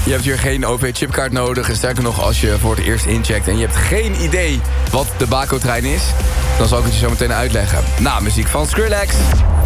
Je hebt hier geen OV-chipkaart nodig. En sterker nog, als je voor het eerst incheckt en je hebt geen idee wat de Baco-trein is, dan zal ik het je zo meteen uitleggen. Na muziek van Skrillex.